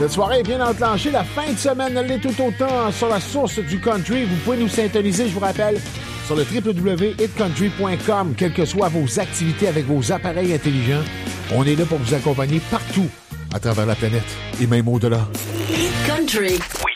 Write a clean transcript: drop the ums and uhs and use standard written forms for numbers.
Cette soirée est bien enclenchée. La fin de semaine l'est tout autant sur la source du country. Vous pouvez nous syntoniser, je vous rappelle, sur le www.hitcountry.com. Quelles que soient vos activités avec vos appareils intelligents, on est là pour vous accompagner partout à travers la planète et même au-delà. Hit Country. We